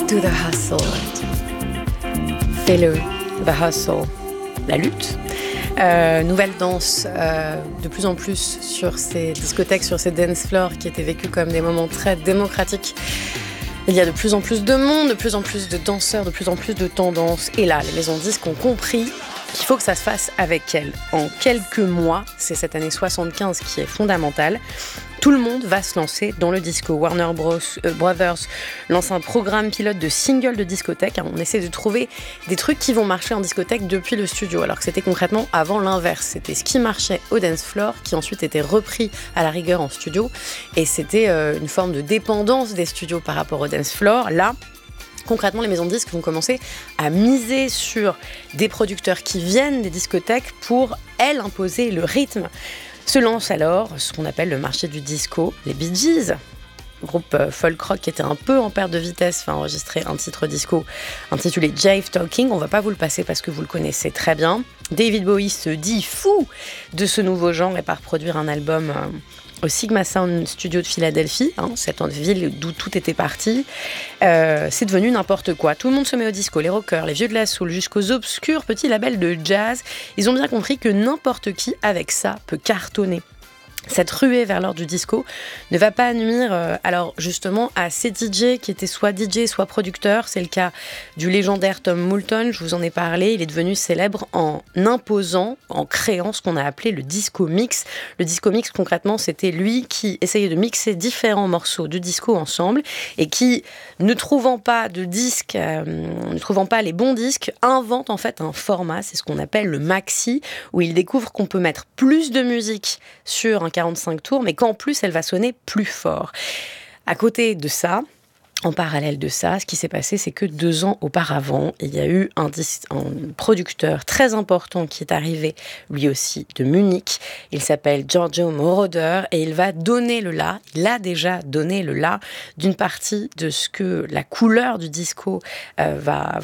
Do the hustle. Fais-le, the hustle. La lutte. Nouvelle danse de plus en plus sur ces discothèques, sur ces dance floors qui étaient vécus comme des moments très démocratiques. Il y a de plus en plus de monde, de plus en plus de danseurs, de plus en plus de tendances. Et là, les maisons de disques ont compris qu'il faut que ça se fasse avec elles. En quelques mois, c'est cette année 75 qui est fondamentale. Tout le monde va se lancer dans le disco. Warner Brothers lance un programme pilote de singles de discothèque. On essaie de trouver des trucs qui vont marcher en discothèque depuis le studio, alors que c'était concrètement avant l'inverse. C'était ce qui marchait au dance floor, qui ensuite était repris à la rigueur en studio. Et c'était une forme de dépendance des studios par rapport au dance floor. Là, concrètement, les maisons de disques vont commencer à miser sur des producteurs qui viennent des discothèques pour, elles, imposer le rythme. Se lance alors ce qu'on appelle le marché du disco, les Bee Gees, groupe folk rock qui était un peu en perte de vitesse, va enregistrer un titre disco intitulé Jive Talking. On va pas vous le passer parce que vous le connaissez très bien. David Bowie se dit fou de ce nouveau genre et part produire un album au Sigma Sound Studio de Philadelphie, cette ville d'où tout était parti. C'est devenu n'importe quoi. Tout le monde se met au disco, les rockers, les vieux de la soul, jusqu'aux obscurs petits labels de jazz. Ils ont bien compris que n'importe qui, avec ça, peut cartonner. Cette ruée vers l'or du disco ne va pas nuire alors justement à ces DJ qui étaient soit DJ soit producteurs. C'est le cas du légendaire Tom Moulton, je vous en ai parlé. Il est devenu célèbre en imposant, en créant ce qu'on a appelé le disco mix. Le disco mix, concrètement, c'était lui qui essayait de mixer différents morceaux de disco ensemble et qui, ne trouvant pas de disques, ne trouvant pas les bons disques, invente en fait un format, c'est ce qu'on appelle le maxi, où il découvre qu'on peut mettre plus de musique sur un 45 tours, mais qu'en plus, elle va sonner plus fort. À côté de ça, en parallèle de ça, ce qui s'est passé, c'est que 2 ans auparavant, il y a eu un producteur très important qui est arrivé, lui aussi, de Munich. Il s'appelle Giorgio Moroder et il va donner le la, il a déjà donné le la d'une partie de ce que la couleur du disco va